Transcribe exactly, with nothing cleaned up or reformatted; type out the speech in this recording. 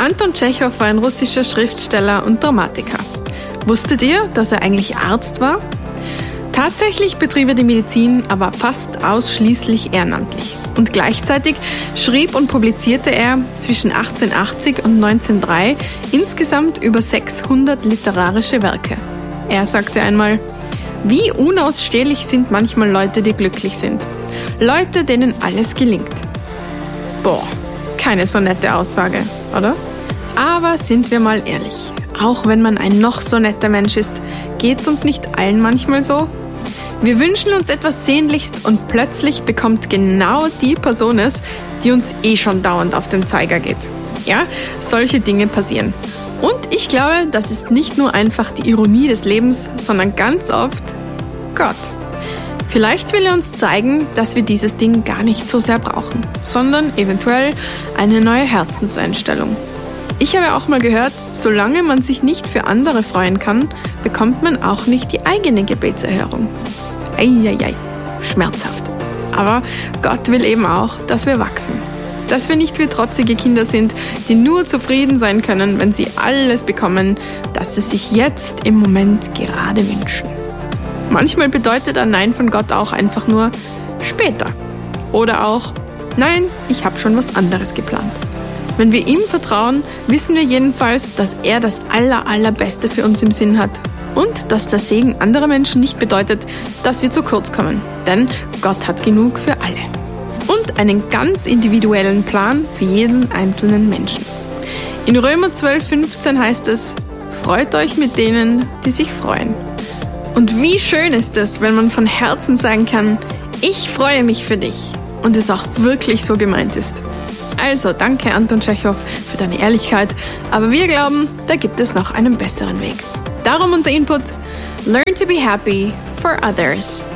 Anton Tschechow war ein russischer Schriftsteller und Dramatiker. Wusstet ihr, dass er eigentlich Arzt war? Tatsächlich betrieb er die Medizin aber fast ausschließlich ehrenamtlich. Und gleichzeitig schrieb und publizierte er zwischen achtzehnhundertachtzig und neunzehnhundertdrei insgesamt über sechshundert literarische Werke. Er sagte einmal: Wie unausstehlich sind manchmal Leute, die glücklich sind. Leute, denen alles gelingt. Boah, keine so nette Aussage, oder? Aber sind wir mal ehrlich, auch wenn man ein noch so netter Mensch ist, geht's uns nicht allen manchmal so? Wir wünschen uns etwas sehnlichst und plötzlich bekommt genau die Person es, die uns eh schon dauernd auf den Zeiger geht. Ja, solche Dinge passieren. Und ich glaube, das ist nicht nur einfach die Ironie des Lebens, sondern ganz oft Gott. Vielleicht will er uns zeigen, dass wir dieses Ding gar nicht so sehr brauchen, sondern eventuell eine neue Herzenseinstellung. Ich habe auch mal gehört, solange man sich nicht für andere freuen kann, bekommt man auch nicht die eigene Gebetserhörung. Eieiei, schmerzhaft. Aber Gott will eben auch, dass wir wachsen. Dass wir nicht wie trotzige Kinder sind, die nur zufrieden sein können, wenn sie alles bekommen, das sie sich jetzt im Moment gerade wünschen. Manchmal bedeutet ein Nein von Gott auch einfach nur später. Oder auch, nein, ich habe schon was anderes geplant. Wenn wir ihm vertrauen, wissen wir jedenfalls, dass er das aller, allerbeste für uns im Sinn hat. Und dass der Segen anderer Menschen nicht bedeutet, dass wir zu kurz kommen. Denn Gott hat genug für alle. Und einen ganz individuellen Plan für jeden einzelnen Menschen. In Römer zwölf fünfzehn heißt es: Freut euch mit denen, die sich freuen. Und wie schön ist es, wenn man von Herzen sagen kann: Ich freue mich für dich. Und es auch wirklich so gemeint ist. Also, danke Anton Tschechow für deine Ehrlichkeit, aber wir glauben, da gibt es noch einen besseren Weg. Darum unser Input: Learn to be happy for others.